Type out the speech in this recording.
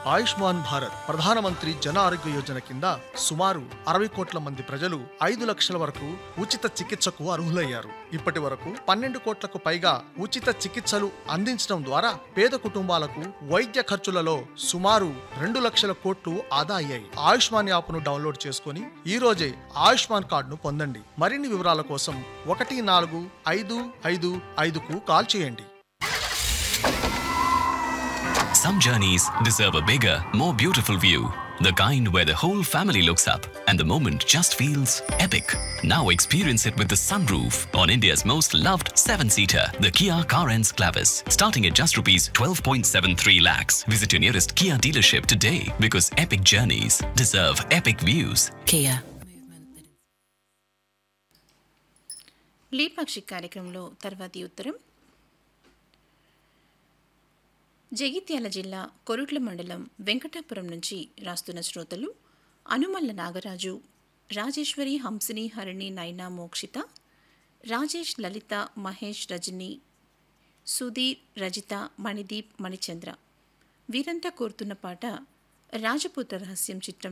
ఆయుష్మాన్ భారత్ ప్రధానమంత్రి జన ఆరోగ్య యోజన కింద సుమారు 60 కోట్ల మంది ప్రజలు 5 లక్షల వరకు ఉచిత చికిత్సకు అర్హులయ్యారు. ఇప్పటి వరకు 12 కోట్లకు పైగా ఉచిత చికిత్సలు అందించడం ద్వారా పేద కుటుంబాలకు వైద్య ఖర్చులలో సుమారు 2 లక్షల కోట్లు ఆదా అయ్యాయి. ఆయుష్మాన్ యాప్ను డౌన్లోడ్ చేసుకుని ఈ రోజే ఆయుష్మాన్ కార్డును పొందండి. మరిన్ని వివరాల కోసం 14555కు కాల్ చేయండి. Some journeys deserve a bigger, more beautiful view. The kind where the whole family looks up and the moment just feels epic. Now experience it with the sunroof on India's most loved 7-seater, the Kia Carens Clavis. Starting at just rupees 12.73 lakhs. Visit your nearest Kia dealership today because epic journeys deserve epic views. Kia. లీపాక్షి కార్యక్రమంలో తర్వాతి ఉత్తరం జగిత్యాల జిల్లా కొరుట్ల మండలం వెంకటాపురం నుంచి రాస్తున్న శ్రోతలు అనుమల్ల నాగరాజు, రాజేశ్వరి, హంసిని, హరిణి, నైనా, మోక్షిత, రాజేష్, లలిత, మహేష్, రజని, సుధీర్, రజిత, మణిదీప్, మణిచంద్ర వీరంతా కోరుతున్న పాట రాజపుత్ర రహస్యం చిత్రం